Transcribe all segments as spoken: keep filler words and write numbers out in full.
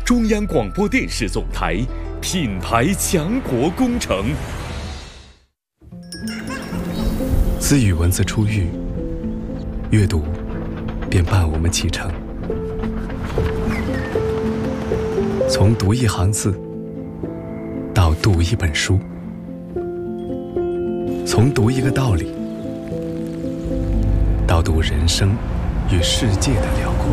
中央广播电视总台品牌强国工程。 自语文字初遇，阅读便伴我们启程。从读一行字到读一本书，从读一个道理到读人生与世界的辽阔。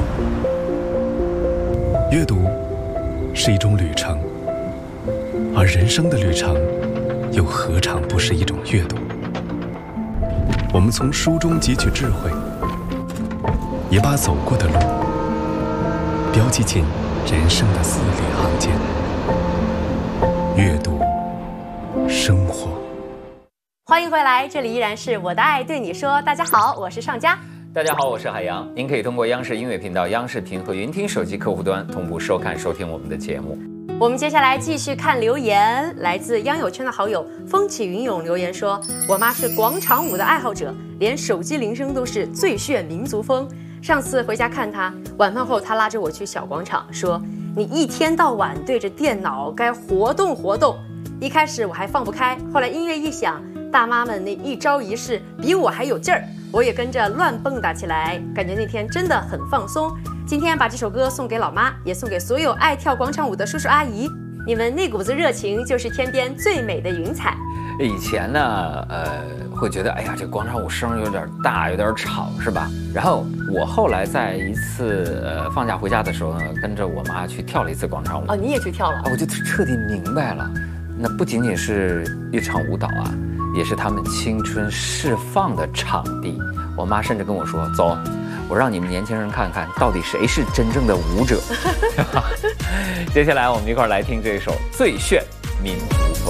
阅读是一种旅程，而人生的旅程又何尝不是一种阅读？我们从书中汲取智慧，也把走过的路标记进人生的字里行间。阅读生活。 欢迎回来，这里依然是我的爱对你说。大家好，我是尚佳。 大家好，我是海洋。您可以通过央视音乐频道、央视频和云听手机客户端同步收看、收听我们的节目。 我们接下来继续看留言，来自央友圈的好友风起云涌留言说：“我妈是广场舞的爱好者，连手机铃声都是最炫民族风。上次回家看她，晚饭后她拉着我去小广场，说：你一天到晚对着电脑，该活动活动。一开始我还放不开，后来音乐一响，大妈们那一招一式比我还有劲儿，我也跟着乱蹦跶起来，感觉那天真的很放松。今天把这首歌送给老妈，也送给所有爱跳广场舞的叔叔阿姨，你们那股子热情就是天边最美的云彩。” 以前呢，呃，会觉得哎呀，这广场舞声有点大，有点吵，是吧？然后我后来在一次呃放假回家的时候呢，跟着我妈去跳了一次广场舞。 哦，你也去跳了？ 啊，我就彻底明白了，那不仅仅是一场舞蹈啊，也是他们青春释放的场地。我妈甚至跟我说：“走，我让你们年轻人看看，到底谁是真正的舞者。”接下来我们一块儿来听这首《最炫民族风》。